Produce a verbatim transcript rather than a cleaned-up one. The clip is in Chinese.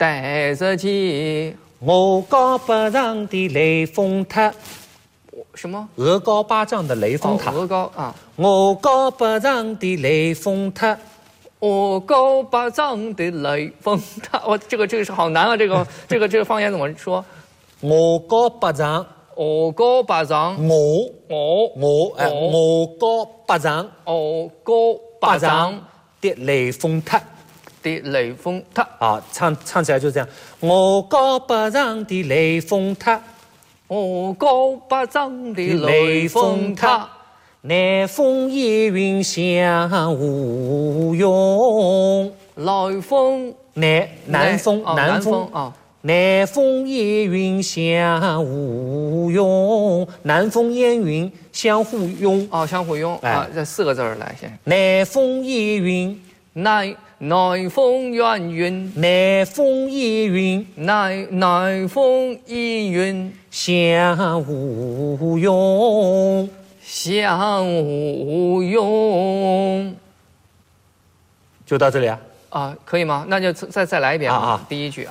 带着起。 我高八丈的雷峰塔， 什么？ 鹅高八丈的雷峰塔。 哦、鹅高啊。 我高八丈的雷峰塔。 我高八丈的雷峰塔。我、哦、这个这个是好难啊！这个这个这个方言怎么说？ 我高八丈。 我高八丈。 我我我哎，我高八丈。 我高八丈的雷峰塔。 的雷峰塔啊，唱唱起来就这样。我高八丈的雷峰塔， 我高八丈的雷峰塔， 南风夜云响无用。 来风南南风南南风啊，南风夜云响无用，南风烟云相互拥啊，相互拥啊，这四个字儿来先。 南风夜云， 南。南风远云， 南风夜云， 南南风依云， 相互拥， 相互拥。 就到这里啊？ 啊，可以吗？那就再再来一遍啊， 啊啊第一句啊。